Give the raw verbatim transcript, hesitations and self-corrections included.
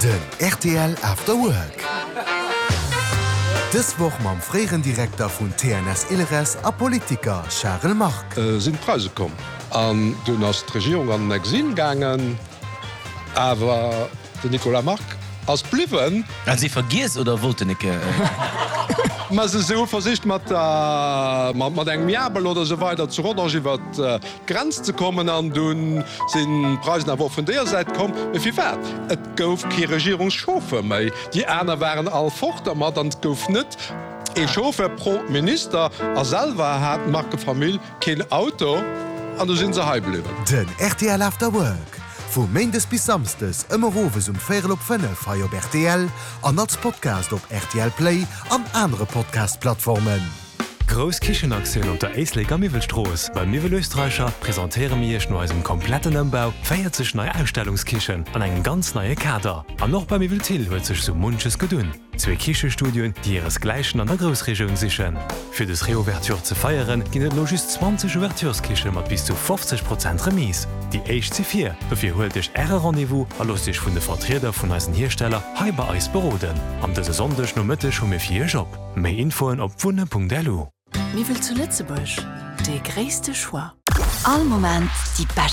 Den R T L After Work. Dis woch mam fréieren Direktor vun T N S Illeres a Politiker Charles Marc. Äh, sind Preise kom. An du hast Regierung an Exil gangen, aber de Nicolas Marc als bliwen. Als sie vergiss oder wollte Nicke? Äh... Ma se so versicht mat mat eng Mibel oder so weiter zu iwwer äh, Grenz zu kommen an dun sinn Preisen a wo vun der seit kom wie wert. Et gouf ki Regierungschofe méi. Die Äner waren all fortchter mat an gouf net. E Schofe pro Minister aselwer hat Markefamill kein Auto an du sinn se heibliwen. Den R T L After Work. Vu Mendes bis samstes ëmmer Rowes um vier op fünf feier op R T L, an als Podcast op R T L Play an andere Podcast-Plattformen. Gros Kichenaktiun op der Eisleg am Miwelstroos. Beim Miwelösterreicher präsentéiere mirch no eisem kompletten Ëmbau, feiert sech neue Ausstellungskichen an eng ganz neue Kader. An noch beim Miweltil huet sech so munches gedun. Zwei Kichestudien, die ihres Gleichen an der Großregion sichern. Für das Reouverture zu feiern, gibt es noch just zwanzig Ouvertureskichen mit bis zu fünfzig Prozent Remise. Die H C vier, dafür holt dich eure Rendezvous und lasst dich von den Vertretern von unseren Herstellern hier bei uns beraten. Am dieser Sonntag noch Mittag schon mit vier Job. Mehr Infos auf wunde punkt l u. Mir will zu Lützeburg. Der größte Choix. All Moment die beste